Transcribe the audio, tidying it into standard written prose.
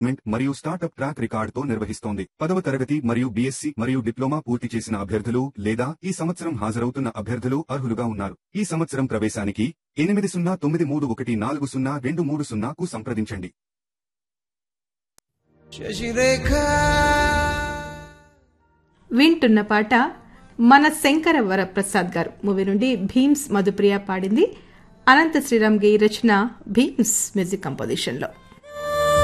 మరియు startup track రికార్డుతో నిర్వహిస్తోంది. 10వ తరగతి మరియు బీఎస్సీ మరియు డిప్లొమా పూర్తి చేసిన అభ్యర్థులు లేదా ఈ సంవత్సరం హాజరవుతున్న అభ్యర్థులు అర్హులుగా ఉన్నారు. ఈ సంవత్సరం ప్రవేశానికి 8093340230కు సంప్రదించండి. వింటున్న పాట మన శంకర వరప్రసాద్ గారు మూవీ నుండి భీమ్స్ మధుప్రియ పాడింది. అనంత శ్రీరామ్ గే రచన, భీమ్స్ మ్యూజిక్ కంపోజిషన్ లో.